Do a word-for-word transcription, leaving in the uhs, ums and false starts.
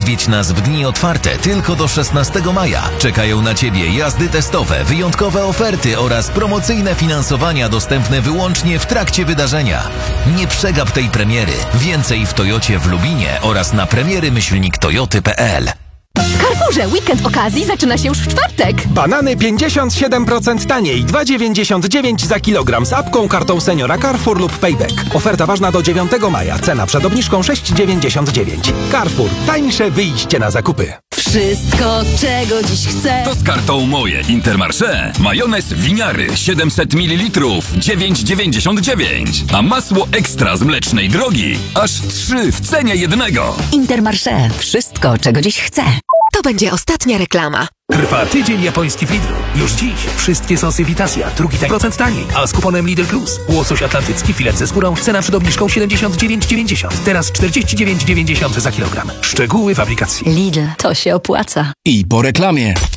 Odwiedź nas w dni otwarte tylko do szesnastego maja. Czekają na Ciebie jazdy testowe, wyjątkowe oferty oraz promocyjne finansowania dostępne wyłącznie w trakcie wydarzenia. Nie przegap tej premiery. Więcej w Toyocie w Lubinie oraz na premiery myślnik toyoty kropka p l. W Carrefourze weekend okazji zaczyna się już w czwartek. Banany pięćdziesiąt siedem procent taniej, dwa dziewięćdziesiąt dziewięć za kilogram z apką, kartą seniora Carrefour lub Payback. Oferta ważna do dziewiątego maja. Cena przed obniżką sześć dziewięćdziesiąt dziewięć. Carrefour. Tańsze wyjście na zakupy. Wszystko, czego dziś chcę. To z kartą Moje Intermarché. Majonez winiary siedemset mililitrów dziewięć dziewięćdziesiąt dziewięć. A masło ekstra z Mlecznej Drogi aż trzy w cenie jednego. Intermarché. Wszystko, czego dziś chcę. To będzie ostatnia reklama. Trwa tydzień japoński w Lidlu. Już dziś wszystkie sosy Vitasia, drugi procent taniej, a z kuponem Lidl Plus. Łosoś atlantycki, filet ze skórą, cena przed obniżką siedemdziesiąt dziewięć dziewięćdziesiąt. Teraz czterdzieści dziewięć dziewięćdziesiąt za kilogram. Szczegóły w aplikacji. Lidl, to się opłaca. I po reklamie.